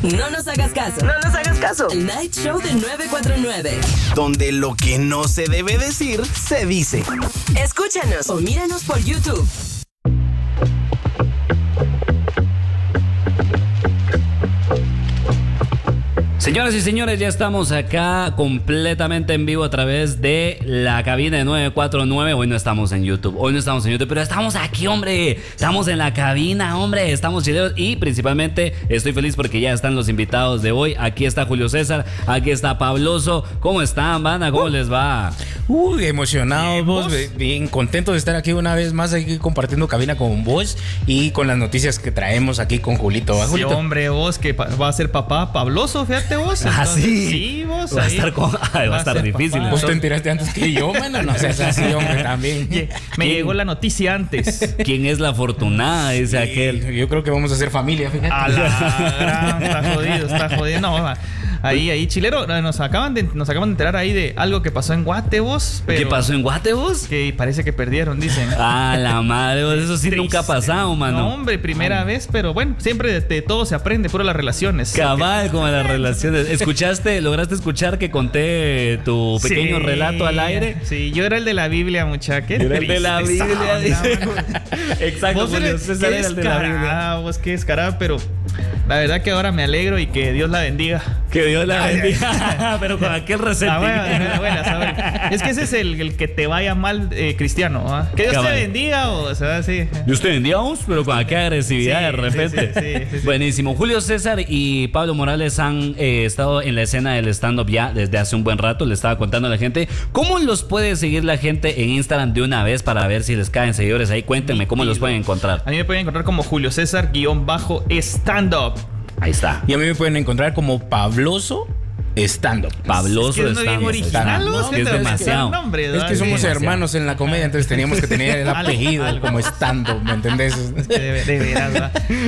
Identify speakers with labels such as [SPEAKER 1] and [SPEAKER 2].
[SPEAKER 1] No nos hagas caso.
[SPEAKER 2] No nos hagas caso.
[SPEAKER 1] El Night Show de 949.
[SPEAKER 3] Donde lo que no se debe decir, se dice.
[SPEAKER 1] Escúchanos o míranos por YouTube.
[SPEAKER 4] Señoras y señores, ya estamos acá completamente en vivo a través de la cabina de 949. Hoy no estamos en YouTube, pero estamos aquí, hombre. Estamos en la cabina, hombre. Estamos chileros y principalmente estoy feliz porque ya están los invitados de hoy. Aquí está Julio César, aquí está Pabloso. ¿Cómo están, banda? ¿Cómo les va?
[SPEAKER 5] Emocionados, vos, bien contentos de estar aquí una vez más aquí compartiendo cabina con vos y con las noticias que traemos aquí con Julito.
[SPEAKER 6] Sí,
[SPEAKER 5] Julito.
[SPEAKER 6] hombre, vos que va a ser papá Pabloso, fíjate vos.
[SPEAKER 4] Entonces,
[SPEAKER 6] sí, vos.
[SPEAKER 4] Va a
[SPEAKER 6] ahí.
[SPEAKER 4] estar difícil.
[SPEAKER 6] papá.
[SPEAKER 5] Vos te enteraste antes que yo, mano. No seas así, hombre, también.
[SPEAKER 6] Me llegó la noticia antes.
[SPEAKER 4] ¿Quién es la afortunada? Dice aquel.
[SPEAKER 5] Yo creo que vamos a hacer familia, fíjate.
[SPEAKER 6] A la gran, está jodido. No, ahí, chilero, nos acaban de enterar ahí de algo que pasó en Guate, vos.
[SPEAKER 4] ¿Qué pasó en Guate, vos?
[SPEAKER 6] Que parece que perdieron, dicen.
[SPEAKER 4] Ah, la madre, vos, eso sí nunca ha pasado, mano.
[SPEAKER 6] No, hombre, primera vez, pero bueno, siempre de todo se aprende, puro las relaciones.
[SPEAKER 4] Cabal, como las relaciones. ¿Lograste escuchar que conté tu pequeño relato al aire?
[SPEAKER 6] Sí, yo era el de la Biblia, muchacha.
[SPEAKER 4] Era el de la Biblia, dice. Exacto, Julio César era el de la Biblia.
[SPEAKER 6] Vos qué descarado, pero la verdad que ahora me alegro y que Dios la bendiga.
[SPEAKER 4] Que Dios la bendiga. Pero con aquel resentimiento.
[SPEAKER 6] Buena. Es que ese es el que te vaya mal cristiano, ¿ah? Que Dios
[SPEAKER 4] Cabal.
[SPEAKER 6] te bendiga, o sea, sí.
[SPEAKER 4] Dios te bendiga, vos, pero con aquella agresividad
[SPEAKER 6] Sí,
[SPEAKER 4] de repente.
[SPEAKER 6] sí.
[SPEAKER 4] Buenísimo. Julio César y Pablo Morales han estado en la escena del stand-up ya desde hace un buen rato. Le estaba contando a la gente. ¿Cómo los puede seguir la gente en Instagram de una vez para ver si les caen seguidores ahí? Cuéntenme cómo los pueden encontrar.
[SPEAKER 6] A mí me pueden encontrar como Julio César _stand-up.
[SPEAKER 4] Ahí está.
[SPEAKER 5] Y a mí me pueden encontrar como Pabloso Stand-up.
[SPEAKER 4] Pabloso
[SPEAKER 6] Es que es bien
[SPEAKER 4] stand-up.
[SPEAKER 6] original, ¿no?
[SPEAKER 4] Es que es demasiado.
[SPEAKER 5] Es que somos hermanos en la comedia, entonces teníamos que tener el
[SPEAKER 6] Algo.
[SPEAKER 5] apellido como stand-up, ¿me entendés?
[SPEAKER 6] De veras, ¿verdad?